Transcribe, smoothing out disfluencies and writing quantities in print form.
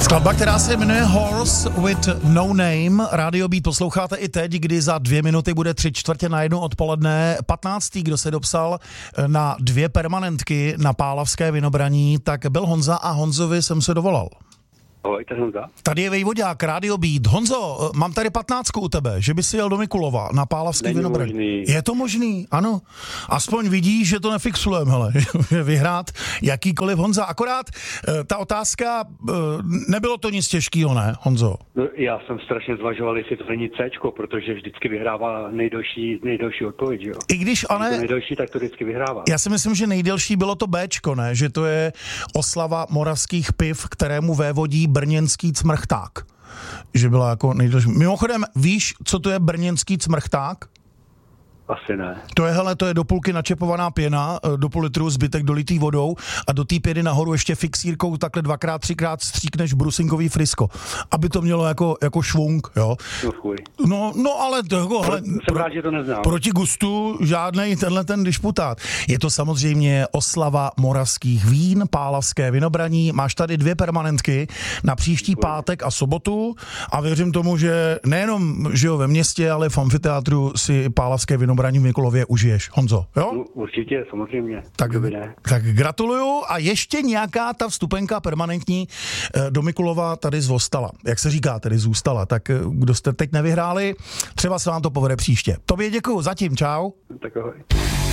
Skladba, která se jmenuje Horse with No Name. Rádio Beat posloucháte i teď, kdy za 2 minuty bude 3:45 odpoledne. 15. kdo se dopsal na 2 permanentky na Pálavské Vinobraní, tak byl Honza a Honzovi jsem se dovolal. Ahoj, to je Honza. Tady je Vejvodák, Rádio Beat. Honzo, mám tady 15 u tebe, že by si jel do Mikulova na Pálavský Vinobraní. Možný. Je to možný, ano. Aspoň vidíš, že to nefixulujeme, hele, že vyhrát jakýkoliv Honza. Akorát ta otázka, nebylo to nic těžkýho, ne, Honzo? No, já jsem strašně zvažoval, jestli to není Cčko, protože vždycky vyhrává nejdelší odpověď, jo. I když, ale... To nejdelší, tak to vždycky vyhrává. Já si myslím, že nejdelší bylo to Bčko, ne? Že to je oslava moravských piv, kterému vévodí brněnský cmrchták. Že byla jako nejdelší. Mimochodem, víš, co to je brněnský cmrchták? Asi ne. To je do půlky načepovaná pěna, do půl litru zbytek dolitý vodou a do té pěny nahoru ještě fixírkou takhle 2x, 3x stříkneš brusinkový frisko, aby to mělo jako švung, jo. No ale jsem rád, že to neznám. Proti gustu žádnej ten disputát. Je to samozřejmě oslava moravských vín, Pálavské Vinobraní. Máš tady 2 permanentky na příští pátek a sobotu a věřím tomu, že nejenom žiju ve městě, ale v amfiteátru si Pálavské Vinobraní v Mikulově užiješ. Honzo, jo? No, určitě, samozřejmě. Tak gratuluju a ještě nějaká ta vstupenka permanentní do Mikulova tady zůstala. Jak se říká, tady zůstala. Tak kdo jste teď nevyhráli, třeba se vám to povede příště. Tobě děkuju, zatím, čau. Tak ahoj.